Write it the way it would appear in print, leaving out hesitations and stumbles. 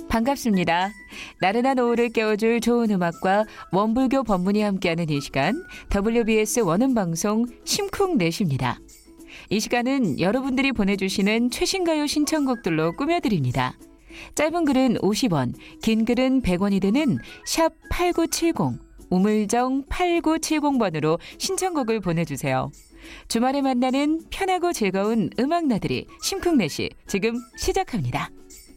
반갑습니다. 나른한 오후를 깨워줄 좋은 음악과 원불교 법문이 함께하는 이 시간 WBS 원음방송 심쿵넷입니다. 이 시간은 여러분들이 보내주시는 최신가요 신청곡들로 꾸며드립니다. 짧은 글은 50원, 긴 글은 100원이 드는 샵 8970, 우물정 8970번으로 신청곡을 보내주세요. 주말에 만나는 편하고 즐거운 음악 나들이 심쿵넷이 지금 시작합니다.